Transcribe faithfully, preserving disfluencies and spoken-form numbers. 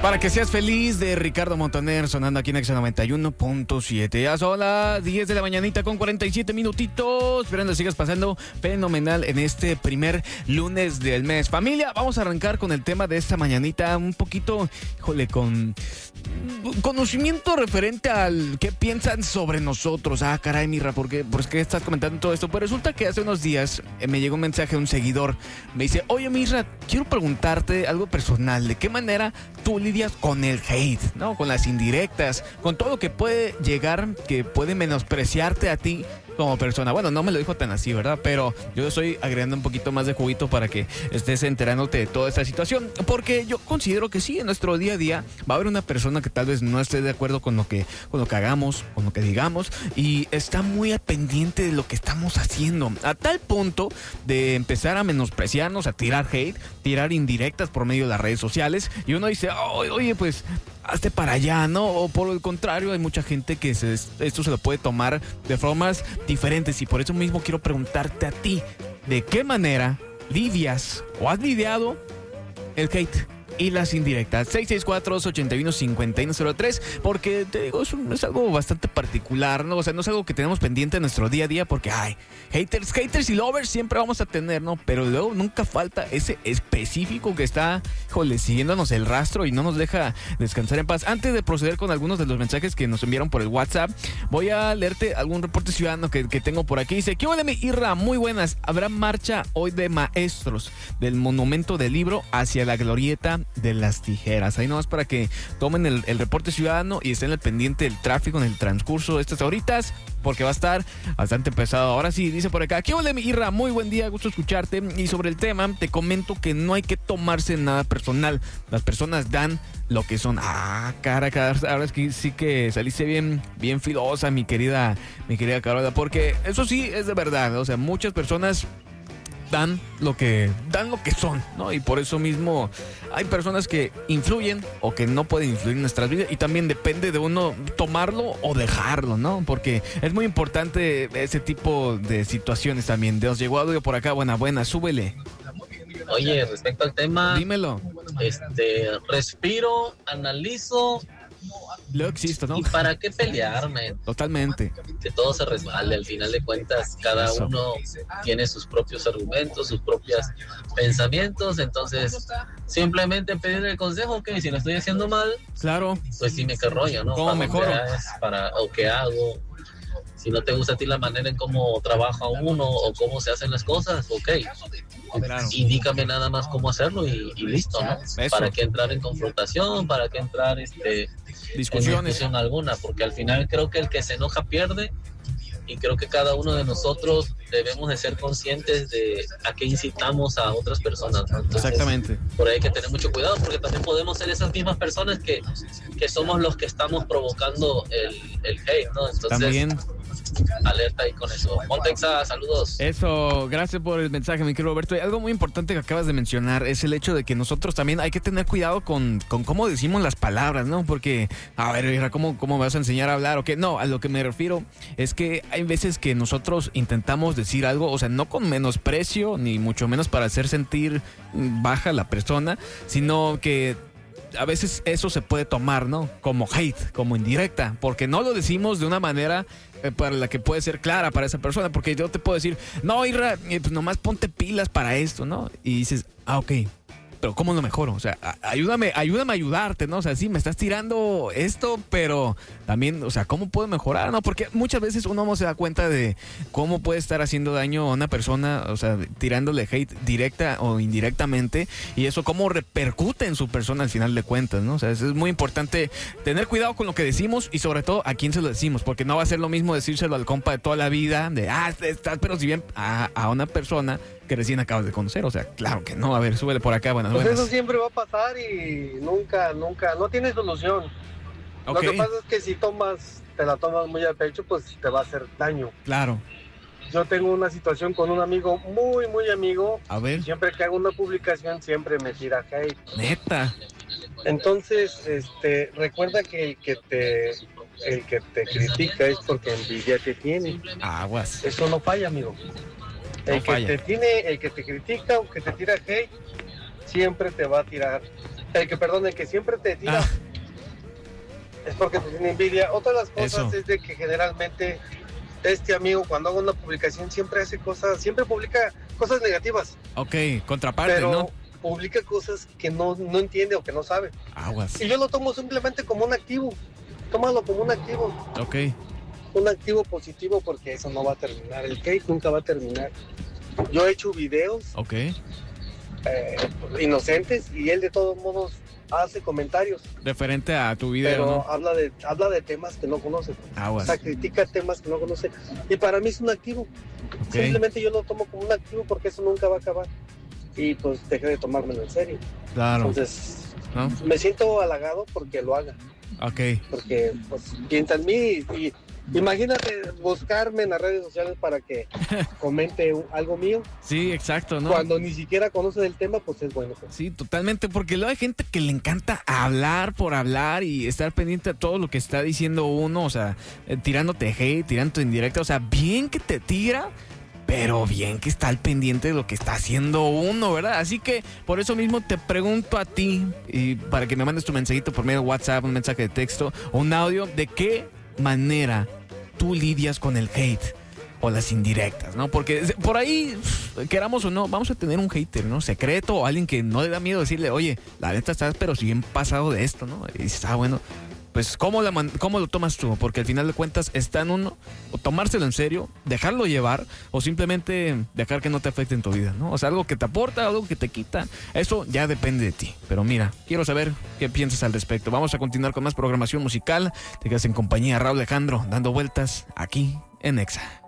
Para que seas feliz, de Ricardo Montaner, sonando aquí en Exa noventa y uno punto siete. Ya son las diez de la mañanita con cuarenta y siete minutitos. Esperando que sigas pasando fenomenal en este primer lunes del mes. Familia, vamos a arrancar con el tema de esta mañanita. Un poquito, híjole, con conocimiento referente al qué piensan sobre nosotros. Ah, caray, Mirra, ¿por qué, ¿por qué estás comentando todo esto? Pues resulta que hace unos días eh, me llegó un mensaje de un seguidor. Me dice, oye, Mirra, quiero preguntarte algo personal. ¿De qué manera tú lidias con el hate, ¿no? Con las indirectas, con todo lo que puede llegar, que puede menospreciarte a ti como persona? Bueno, no me lo dijo tan así, ¿verdad? Pero yo estoy agregando un poquito más de juguito para que estés enterándote de toda esta situación, porque yo considero que sí, en nuestro día a día va a haber una persona que tal vez no esté de acuerdo con lo que, con lo que hagamos, con lo que digamos, y está muy al pendiente de lo que estamos haciendo, a tal punto de empezar a menospreciarnos, a tirar hate, tirar indirectas por medio de las redes sociales, y uno dice, oh, oye, pues hazte para allá, ¿no? O por el contrario, hay mucha gente que se, esto se lo puede tomar de formas diferentes, y por eso mismo quiero preguntarte a ti, ¿de qué manera lidias o has lidiado el hate y las indirectas? seis seis cuatro, ocho uno, cinco uno cero tres, porque te digo, es, un, es algo bastante particular, ¿no? O sea, no es algo que tenemos pendiente en nuestro día a día, porque hay haters, haters y lovers siempre vamos a tener, ¿no? Pero luego nunca falta ese específico que está, jole, siguiéndonos el rastro y no nos deja descansar en paz. Antes de proceder con algunos de los mensajes que nos enviaron por el WhatsApp, voy a leerte algún reporte ciudadano que, que tengo por aquí. Dice, ¿qué huele mi Irra? Muy buenas. Habrá marcha hoy de maestros del Monumento del Libro hacia la glorieta de las tijeras. Ahí nomás para que tomen el, el reporte ciudadano y estén al pendiente del tráfico en el transcurso de estas horitas, porque va a estar bastante pesado. Ahora sí, dice por acá, ¿qué ole mi Irra? Muy buen día, gusto escucharte. Y sobre el tema, te comento que no hay que tomarse nada personal. Las personas dan lo que son. Ah, cara, cara, ahora es que sí que saliste bien, bien filosa, mi querida, mi querida Carola, porque eso sí es de verdad. O sea, muchas personas dan lo que dan lo que son, ¿no? Y por eso mismo hay personas que influyen o que no pueden influir en nuestras vidas, y también depende de uno tomarlo o dejarlo, ¿no? Porque es muy importante ese tipo de situaciones también. Nos llegó audio por acá, buena, buena, súbele. Oye, respecto al tema, dímelo. Este, respiro, analizo. Lo existo, ¿no? ¿Y para qué pelearme? Totalmente. Que todo se resbale. Al final de cuentas, cada Eso. uno tiene sus propios argumentos, sus propios pensamientos. Entonces, simplemente pedir el consejo, ok, si lo estoy haciendo mal, claro, pues dime qué rollo, ¿no? ¿Cómo ¿Para mejoro? dónde es? Para, o qué hago. Si no te gusta a ti la manera en cómo trabaja uno o cómo se hacen las cosas, ok. Claro. Indícame nada más cómo hacerlo y, y listo, ¿no? Eso. ¿Para qué entrar en confrontación? ¿Para qué entrar este, discusiones. en discusión alguna? Porque al final creo que el que se enoja pierde, y creo que cada uno de nosotros debemos de ser conscientes de a qué incitamos a otras personas, ¿no? Entonces, exactamente. por ahí hay que tener mucho cuidado, porque también podemos ser esas mismas personas que, que somos los que estamos provocando el, el hate, ¿no? Entonces, También. alerta ahí con eso. Montexa, saludos. Eso, gracias por el mensaje, mi querido Roberto. Y algo muy importante que acabas de mencionar es el hecho de que nosotros también hay que tener cuidado con, con cómo decimos las palabras, ¿no? Porque, a ver, Ira, ¿cómo, ¿cómo me vas a enseñar a hablar? ¿O qué? No, a lo que me refiero es que hay veces que nosotros intentamos decir algo, o sea, no con menosprecio, ni mucho menos para hacer sentir baja a la persona, sino que a veces eso se puede tomar, ¿no? Como hate, como indirecta, porque no lo decimos de una manera eh, para la que puede ser clara para esa persona, porque yo te puedo decir, no, Irra, eh, pues nomás ponte pilas para esto, ¿no? Y dices, ah, ok, pero ¿cómo lo mejoro? O sea, a- ayúdame, ayúdame a ayudarte, ¿no? O sea, sí, me estás tirando esto, pero también, o sea, ¿cómo puedo mejorar? ¿No? Porque muchas veces uno no se da cuenta de cómo puede estar haciendo daño a una persona, o sea, tirándole hate directa o indirectamente, y eso cómo repercute en su persona al final de cuentas, ¿no? O sea, es es muy importante tener cuidado con lo que decimos y sobre todo a quién se lo decimos, porque no va a ser lo mismo decírselo al compa de toda la vida, de, ah, estás, pero si bien a, a una persona que recién acabas de conocer. O sea, claro que no. A ver, súbele por acá, buenas, Pues buenas. eso siempre va a pasar y nunca, nunca, no tiene solución. Ok, Lo que pasa es que si tomas, te la tomas muy a pecho, pues te va a hacer daño. claro. Yo tengo una situación con un amigo, muy, muy amigo. A ver, Siempre que hago una publicación, siempre me tira hate. neta. Entonces, este, recuerda que el que te, el que te critica es porque envidia te tiene. Aguas. Eso no falla, amigo. El No que falla. te tiene, el que te critica o que te tira hate, siempre te va a tirar El que, perdón, el que siempre te tira Ah. es porque te tiene envidia. Otra de las cosas Eso. es de que generalmente este amigo cuando haga una publicación siempre hace cosas, siempre publica cosas negativas, Ok, contraparte, pero ¿no? publica cosas que no, no entiende o que no sabe. Aguas. Y yo lo tomo simplemente como un activo. Tómalo como un activo, Ok, un activo positivo, porque eso no va a terminar. El hate nunca va a terminar. Yo he hecho videos ok. eh, inocentes y él de todos modos hace comentarios, Referente a tu video, pero ¿no? habla de habla de temas que no conoce. O Aguas. sea, critica temas que no conoce. Y para mí es un activo. Ok, Simplemente yo lo tomo como un activo porque eso nunca va a acabar. Y pues dejé de tomármelo en serio. claro. Entonces, ¿No? me siento halagado porque lo haga. Ok. Porque pues piensa en mí y, y imagínate buscarme en las redes sociales para que comente un- algo mío. Sí, exacto, ¿no? Cuando ni siquiera conoce del tema, pues es bueno. Pues. Sí, totalmente, porque luego hay gente que le encanta hablar por hablar y estar pendiente de todo lo que está diciendo uno, o sea, eh, tirándote hate, tirándote indirecta, o sea, bien que te tira, pero bien que está al pendiente de lo que está haciendo uno, ¿verdad? Así que por eso mismo te pregunto a ti, y para que me mandes tu mensajito por medio de WhatsApp, un mensaje de texto o un audio, ¿de qué manera tú lidias con el hate o las indirectas, ¿no? Porque por ahí, queramos o no, vamos a tener un hater, ¿no? Secreto, o alguien que no le da miedo decirle, oye, la neta estás pero si bien pasado de esto, ¿no? Y dices, ah, bueno, pues ¿cómo, la man- ¿cómo lo tomas tú? Porque al final de cuentas está en uno, o tomárselo en serio, dejarlo llevar, o simplemente dejar que no te afecte en tu vida, ¿no? O sea, algo que te aporta, algo que te quita, eso ya depende de ti. Pero mira, quiero saber qué piensas al respecto. Vamos a continuar con más programación musical. Te quedas en compañía de Raúl Alejandro, dando vueltas aquí en Exa.